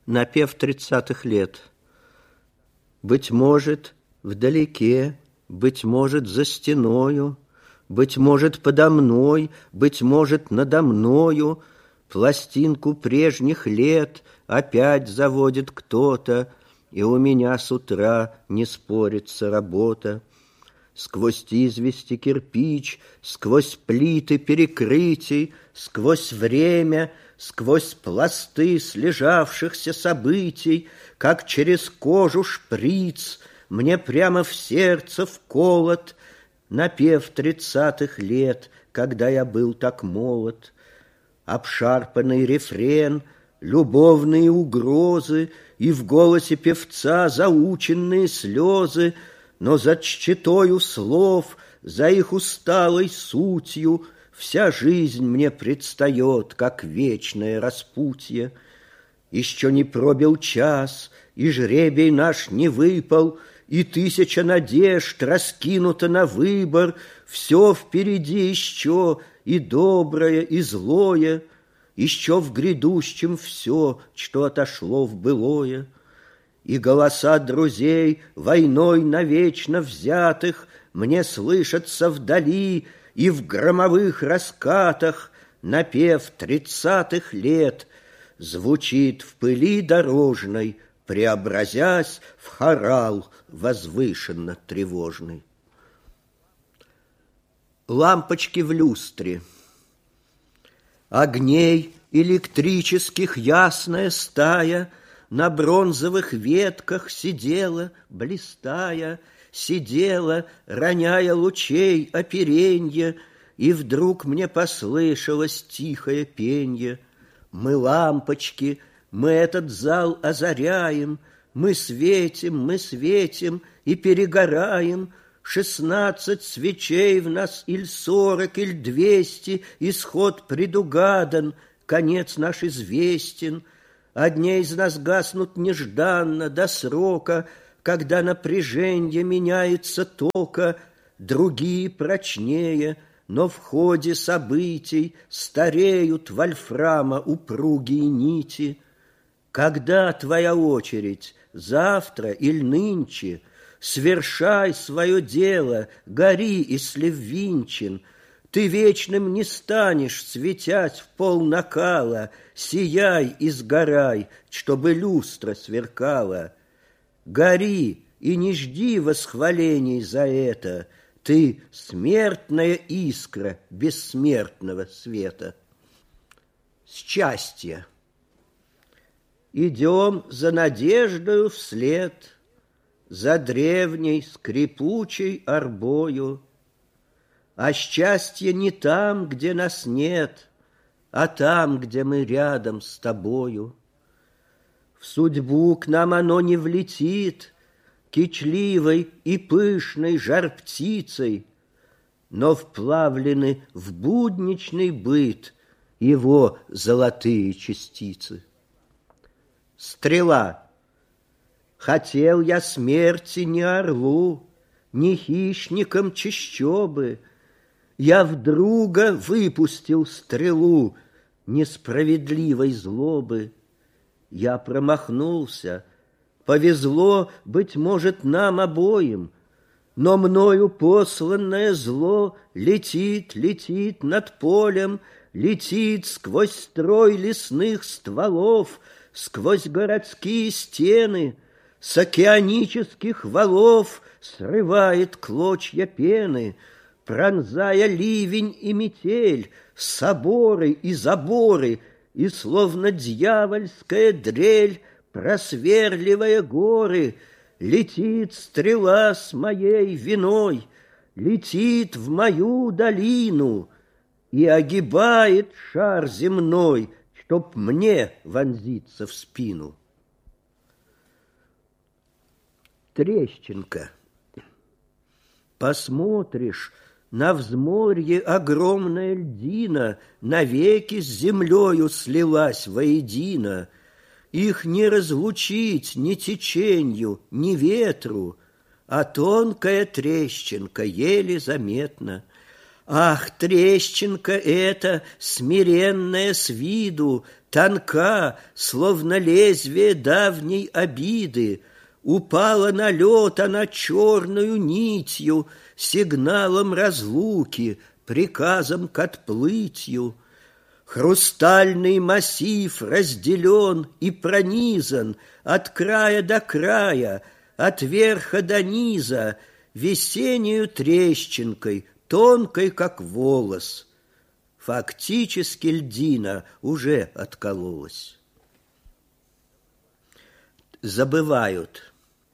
Напев 30-х лет. Быть может, вдалеке, быть может, за стеною, быть может, подо мной, быть может, надо мною, пластинку прежних лет опять заводит кто-то, и у меня с утра не спорится работа. Сквозь извести кирпич, сквозь плиты перекрытий, сквозь время, сквозь пласты слежавшихся событий, как через кожу шприц, мне прямо в сердце вколот напев 30-х лет, когда я был так молод. Обшарпанный рефрен, любовные угрозы и в голосе певца заученные слезы, но за чтою слов, за их усталой сутью вся жизнь мне предстает, как вечное распутье. Еще не пробил час, и жребий наш не выпал, и 1000 надежд раскинуто на выбор. Все впереди еще, и доброе, и злое, еще в грядущем все, что отошло в былое. И голоса друзей, войной навечно взятых, мне слышатся вдали, и в громовых раскатах напев 30-х лет звучит в пыли дорожной, преобразясь в хорал возвышенно-тревожный. Лампочки в люстре. Огней электрических ясная стая на бронзовых ветках сидела, блистая, сидела, роняя лучей оперенье, и вдруг мне послышалось тихое пенье. Мы лампочки, мы этот зал озаряем, мы светим и перегораем. 16 свечей в нас, иль 40, иль 200, исход предугадан, конец наш известен. Одни из нас гаснут нежданно, до срока, когда напряженье меняется тока, другие прочнее, но в ходе событий стареют вольфрама упругие нити. Когда твоя очередь, завтра или нынче, свершай свое дело, гори, если ввинчен. Ты вечным не станешь, светясь в пол накала, сияй и сгорай, чтобы люстра сверкала. Гори и не жди восхвалений за это, ты смертная искра бессмертного света. Счастье. Идем за надеждою вслед, за древней скрипучей арбою. А счастье не там, где нас нет, а там, где мы рядом с тобою. В судьбу к нам оно не влетит, кичливой и пышной жар-птицей, но вплавлены в будничный быт его золотые частицы. Стрела. Хотел я смерти не орлу, не хищником чащобы, я вдруга выпустил стрелу несправедливой злобы. Я промахнулся, повезло, быть может, нам обоим, но мною посланное зло летит, летит над полем, летит сквозь строй лесных стволов, сквозь городские стены, с океанических валов срывает клочья пены, пронзая ливень и метель, соборы и заборы, и словно дьявольская дрель, просверливая горы, летит стрела с моей виной, летит в мою долину и огибает шар земной, чтоб мне вонзиться в спину. Трещинка. Посмотришь, на взморье огромная льдина навеки с землею слилась воедино. Их не разлучить ни теченью, ни ветру, а тонкая трещинка еле заметна. Ах, трещинка эта, смиренная с виду, тонка, словно лезвие давней обиды, упала на лед она черную нитью, сигналом разлуки, приказом к отплытию. Хрустальный массив разделен и пронизан от края до края, от верха до низа, весеннею трещинкой, тонкой, как волос. Фактически льдина уже откололась. Забывают.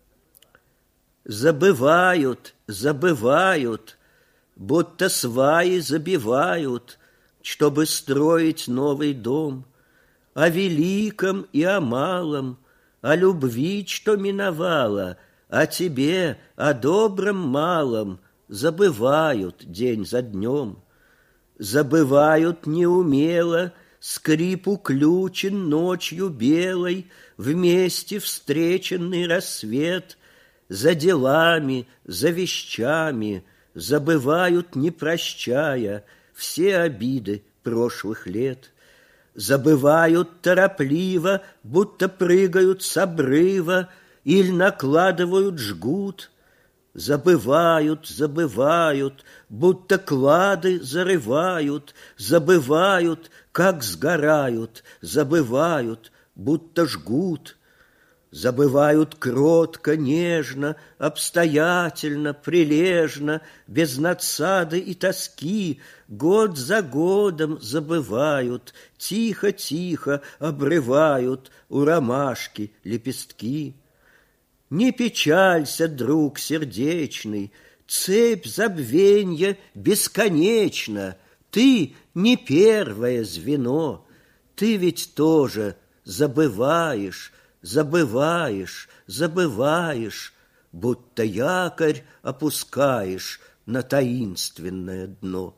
Забывают, забывают, будто сваи забивают, чтобы строить новый дом. О великом и о малом, о любви, что миновала, о тебе, о добром малом забывают день за днем. Забывают неумело скрипу ключен ночью белой, вместе встреченный рассвет. За делами, за вещами забывают, не прощая, все обиды прошлых лет. Забывают торопливо, будто прыгают с обрыва или накладывают жгут. Забывают, забывают, будто клады зарывают, забывают, как сгорают, забывают, будто жгут. Забывают кротко, нежно, обстоятельно, прилежно, без надсады и тоски, год за годом забывают, тихо-тихо обрывают у ромашки лепестки. Не печалься, друг сердечный, цепь забвенья бесконечна, ты не первое звено, ты ведь тоже забываешь, забываешь, забываешь, будто якорь опускаешь на таинственное дно.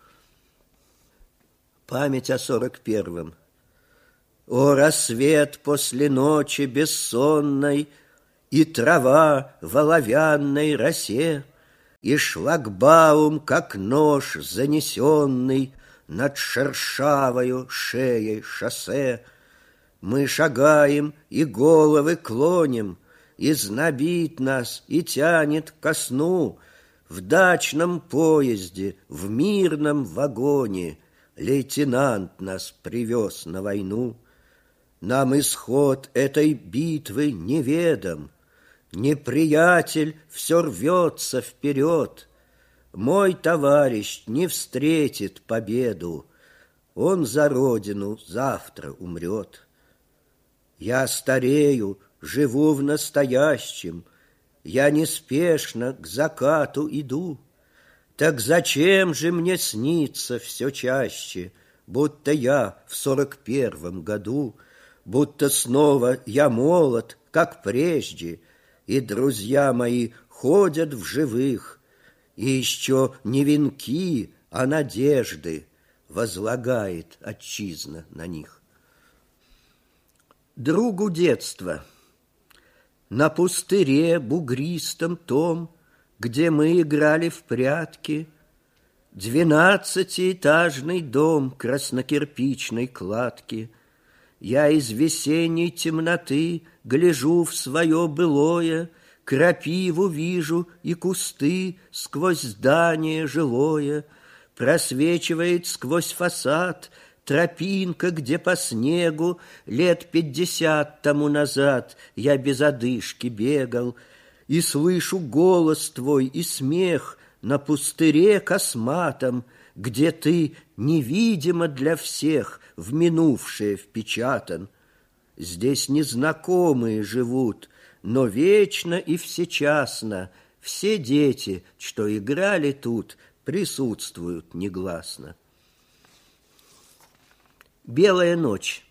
Память о 41-м. О, рассвет после ночи бессонной, и трава в оловянной росе, и шлагбаум, как нож занесенный над шершавою шеей шоссе. Мы шагаем и головы клоним, и знобит нас, и тянет ко сну. В дачном поезде, в мирном вагоне лейтенант нас привез на войну. Нам исход этой битвы неведом, неприятель все рвется вперед. Мой товарищ не встретит победу, он за родину завтра умрет. Я старею, живу в настоящем, я неспешно к закату иду. Так зачем же мне снится все чаще, будто я в 41-м году, будто снова я молод, как прежде, и друзья мои ходят в живых, и еще не венки, а надежды возлагает отчизна на них. Другу детства. На пустыре бугристом том, где мы играли в прятки, 12-этажный дом краснокирпичной кладки. Я из весенней темноты гляжу в свое былое, крапиву вижу и кусты сквозь здание жилое. Просвечивает сквозь фасад тропинка, где по снегу лет 50 тому назад я без одышки бегал, и слышу голос твой и смех на пустыре косматом, где ты невидимо для всех в минувшее впечатан. Здесь незнакомые живут, но вечно и всечасно все дети, что играли тут, присутствуют негласно. Белая ночь.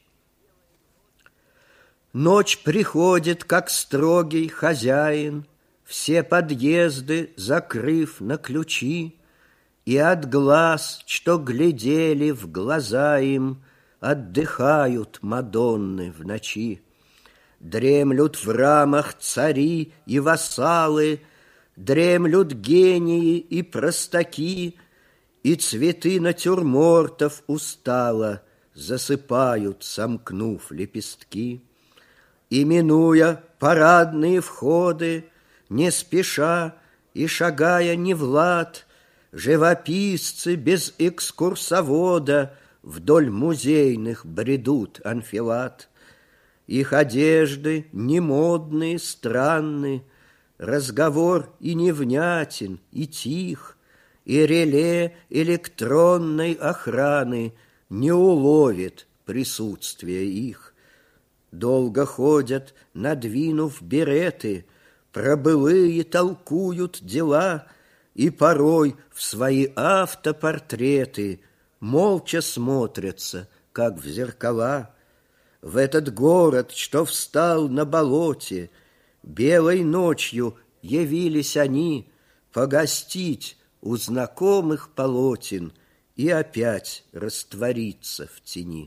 Ночь приходит, как строгий хозяин, все подъезды закрыв на ключи, и от глаз, что глядели в глаза им, отдыхают мадонны в ночи. Дремлют в рамах цари и вассалы, дремлют гении и простаки, и цветы натюрмортов устало засыпают, сомкнув лепестки. И, минуя парадные входы, не спеша и шагая не в лад, живописцы без экскурсовода вдоль музейных бредут анфилад. Их одежды немодные, странны, разговор и невнятен, и тих, и реле электронной охраны не уловит присутствие их. Долго ходят, надвинув береты, про былые толкуют дела и порой в свои автопортреты молча смотрятся, как в зеркала. В этот город, что встал на болоте, белой ночью явились они погостить у знакомых полотен и опять раствориться в тени.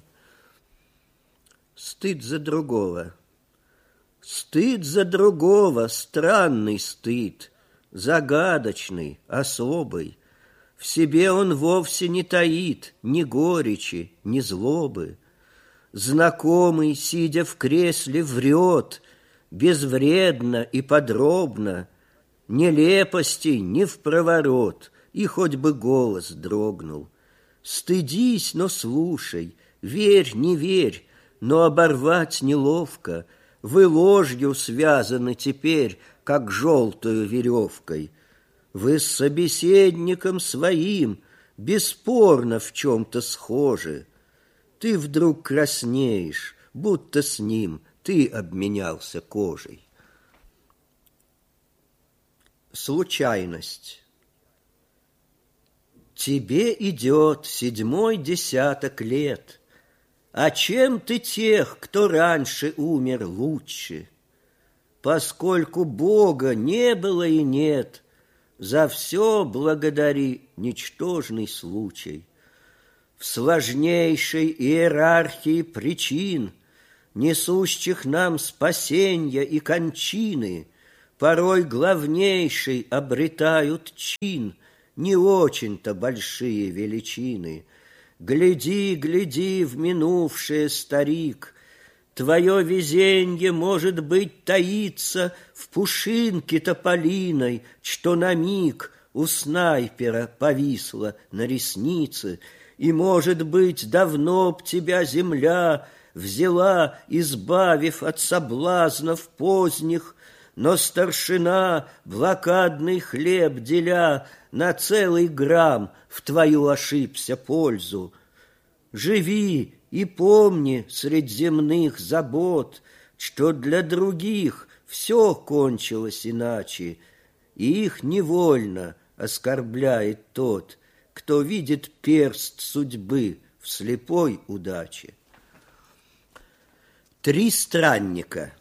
Стыд за другого, странный стыд, загадочный, особый. В себе он вовсе не таит ни горечи, ни злобы. Знакомый, сидя в кресле, врет, безвредно и подробно, нелепостей не впроворот, и хоть бы голос дрогнул. Стыдись, но слушай, верь, не верь, но оборвать неловко. Вы ложью связаны теперь, как желтую веревкой. Вы с собеседником своим бесспорно в чем-то схожи. Ты вдруг краснеешь, будто с ним ты обменялся кожей. Случайность. Тебе идет 7-й десяток лет, а чем ты тех, кто раньше умер, лучше? Поскольку Бога не было и нет, за все благодари ничтожный случай. В сложнейшей иерархии причин, несущих нам спасенья и кончины, порой главнейший обретают чин не очень-то большие величины. Гляди, гляди в минувшее, старик, твое везенье, может быть, таится в пушинке тополиной, что на миг у снайпера повисла на реснице, и, может быть, давно б тебя земля взяла, избавив от соблазнов поздних, но старшина, блокадный хлеб деля, на целый грамм в твою ошибся пользу. Живи и помни средь земных забот, что для других все кончилось иначе, и их невольно оскорбляет тот, кто видит перст судьбы в слепой удаче. 3 странника.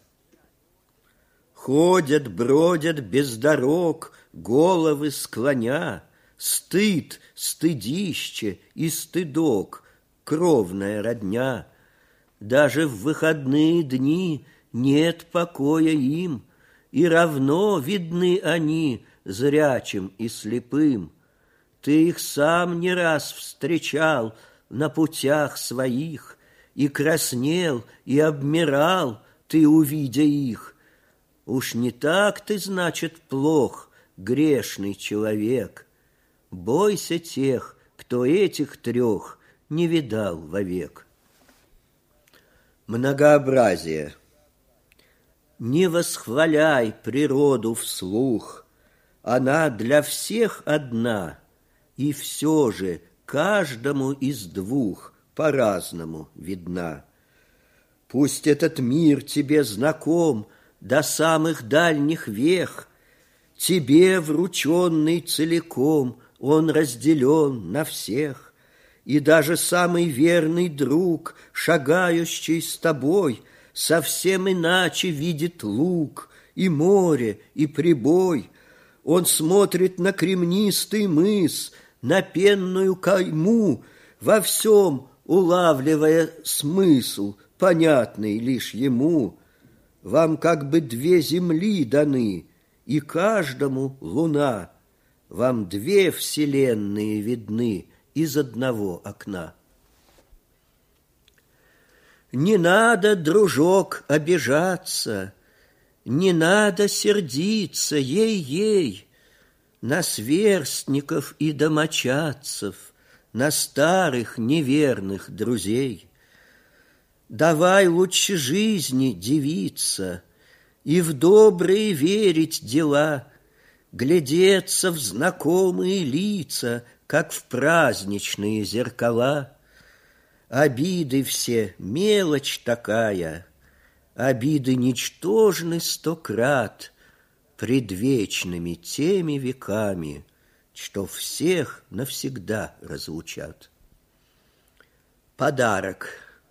Ходят, бродят без дорог, головы склоня, стыд, стыдище и стыдок, кровная родня. Даже в выходные дни нет покоя им, и равно видны они зрячим и слепым. Ты их сам не раз встречал на путях своих, и краснел, и обмирал ты, увидя их. Уж не так ты, значит, плох, грешный человек. Бойся тех, кто этих 3 не видал вовек. Многообразие. Не восхваляй природу вслух, она для всех одна, и все же каждому из 2 по-разному видна. Пусть этот мир тебе знаком до самых дальних вех, тебе, врученный целиком, он разделен на всех, и даже самый верный друг, шагающий с тобой, совсем иначе видит луг, и море, и прибой. Он смотрит на кремнистый мыс, на пенную кайму, во всем улавливая смысл, понятный лишь ему. Вам как бы 2 земли даны, и каждому луна. Вам 2 вселенные видны из одного окна. Не надо, дружок, обижаться, не надо сердиться, ей-ей, на сверстников и домочадцев, на старых неверных друзей. Давай лучше жизни дивиться и в добрые верить дела, глядеться в знакомые лица, как в праздничные зеркала. Обиды все мелочь такая, обиды ничтожны 100 крат пред вечными теми веками, что всех навсегда разлучат. Подарок.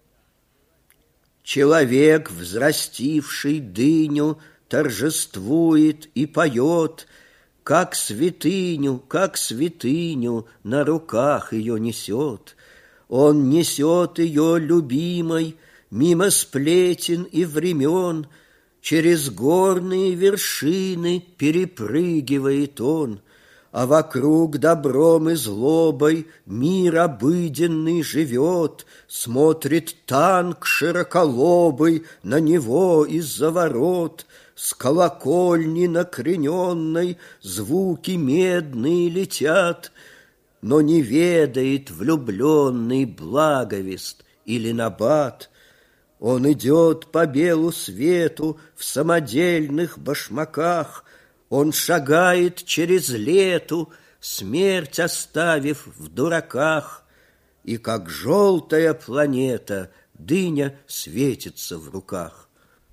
Человек, взрастивший дыню, торжествует и поет, как святыню на руках ее несет. Он несет ее любимой мимо сплетен и времен, через горные вершины перепрыгивает он, а вокруг добром и злобой мир обыденный живет, смотрит танк широколобый на него из-за ворот, с колокольни накрененной звуки медные летят, но не ведает влюбленный благовест или набат. Он идет по белу свету в самодельных башмаках, он шагает через лету, смерть оставив в дураках, и как желтая планета дыня светится в руках.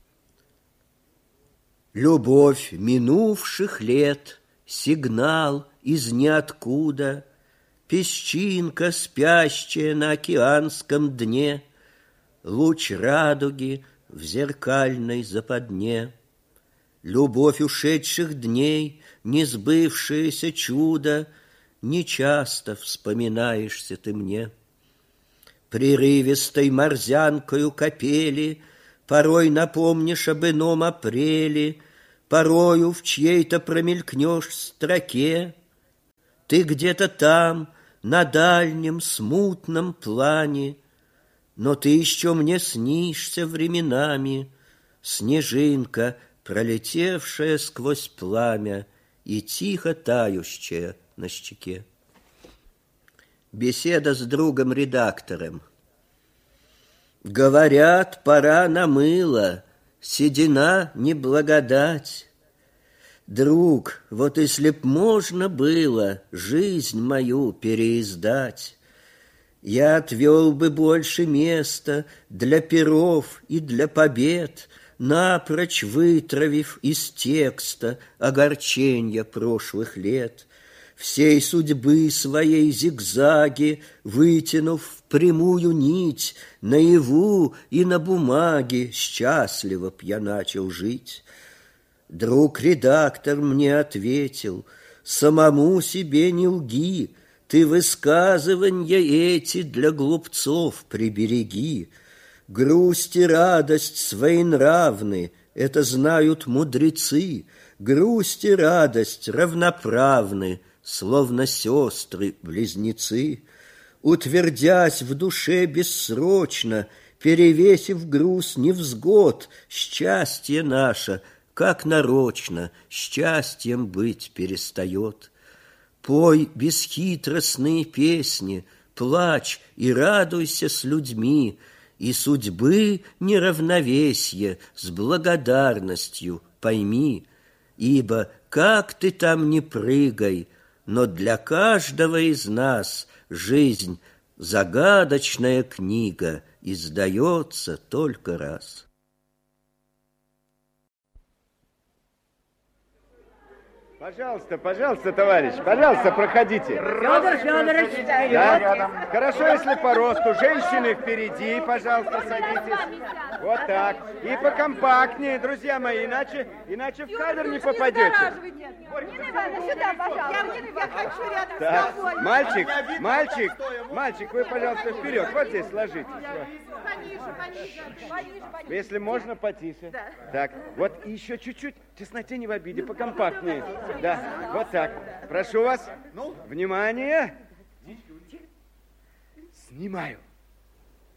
Любовь минувших лет, сигнал из ниоткуда, песчинка, спящая на океанском дне, луч радуги в зеркальной западне. Любовь ушедших дней, несбывшееся чудо, нечасто вспоминаешься ты мне. Прерывистой морзянкою капели порой напомнишь об ином апреле, порою в чьей-то промелькнешь строке. Ты где-то там, на дальнем смутном плане, но ты еще мне снишься временами, снежинка, пролетевшая сквозь пламя и тихо тающая на щеке. Беседа с другом-редактором. Говорят, пора на мыло, седина не благодать. Друг, вот если б можно было жизнь мою переиздать, я отвел бы больше места для перов и для побед, напрочь вытравив из текста огорченья прошлых лет, всей судьбы своей зигзаги вытянув в прямую нить, наяву и на бумаге счастливо б я начал жить. Друг-редактор мне ответил: самому себе не лги, ты высказыванья эти для глупцов прибереги. Грусть и радость своенравны, это знают мудрецы, грусть и радость равноправны, словно сестры-близнецы. Утвердясь в душе бессрочно, перевесив груз невзгод, счастье наше, как нарочно, счастьем быть перестает. Пой бесхитростные песни, плачь и радуйся с людьми, и судьбы неравновесье с благодарностью пойми, ибо как ты там ни прыгай, но для каждого из нас жизнь загадочная книга издается только раз. Пожалуйста, пожалуйста, товарищ, пожалуйста, проходите. Федор Федорович, да? Хорошо, если по росту. Женщины впереди, пожалуйста, садитесь. Вот так. И покомпактнее, друзья мои, иначе в кадр не попадете. Нина Ивановна, сюда, пожалуйста. Я хочу рядом Так, с тобой. мальчик, вы, пожалуйста, вперед. Вот здесь ложитесь. Пониже. Если можно, потише. Да. Так, вот еще чуть-чуть. Тесноте не в обиде, покомпактнее. Да, вот так. Прошу вас. Внимание. Снимаю.